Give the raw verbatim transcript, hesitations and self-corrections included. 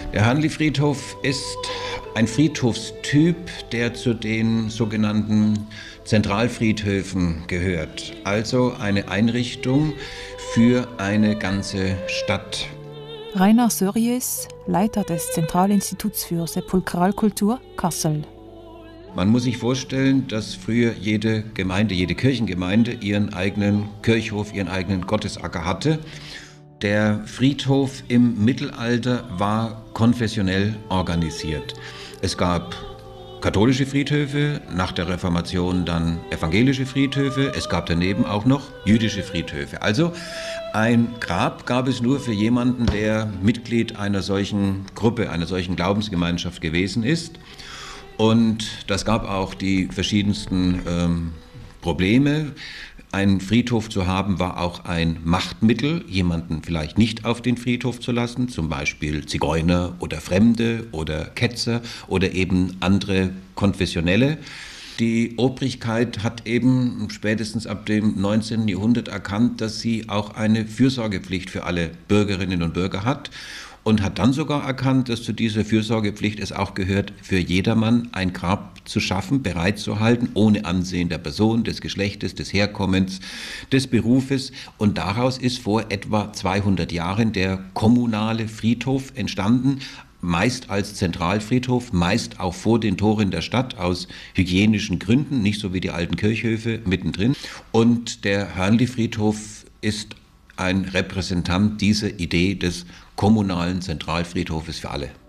Der Hörnli-Friedhof ist ein Friedhofstyp, der zu den sogenannten Zentralfriedhöfen gehört. Also eine Einrichtung für eine ganze Stadt. Rainer Sörjes, Leiter des Zentralinstituts für Sepulkralkultur Kassel. Man muss sich vorstellen, dass früher jede Gemeinde, jede Kirchengemeinde ihren eigenen Kirchhof, ihren eigenen Gottesacker hatte. Der Friedhof im Mittelalter war konfessionell organisiert. Es gab katholische Friedhöfe, nach der Reformation dann evangelische Friedhöfe. Es gab daneben auch noch jüdische Friedhöfe. Also ein Grab gab es nur für jemanden, der Mitglied einer solchen Gruppe, einer solchen Glaubensgemeinschaft gewesen ist. Und das gab auch die verschiedensten ähm, Probleme. Ein Friedhof zu haben war auch ein Machtmittel, jemanden vielleicht nicht auf den Friedhof zu lassen, zum Beispiel Zigeuner oder Fremde oder Ketzer oder eben andere Konfessionelle. Die Obrigkeit hat eben spätestens ab dem neunzehnten Jahrhundert erkannt, dass sie auch eine Fürsorgepflicht für alle Bürgerinnen und Bürger hat. Und hat dann sogar erkannt, dass zu dieser Fürsorgepflicht es auch gehört, für jedermann ein Grab zu schaffen, bereitzuhalten, ohne Ansehen der Person, des Geschlechtes, des Herkommens, des Berufes. Und daraus ist vor etwa zweihundert Jahren der kommunale Friedhof entstanden, meist als Zentralfriedhof, meist auch vor den Toren der Stadt aus hygienischen Gründen, nicht so wie die alten Kirchhöfe mittendrin. Und der Hörnli-Friedhof ist ein Repräsentant dieser Idee des kommunalen Zentralfriedhofes für alle.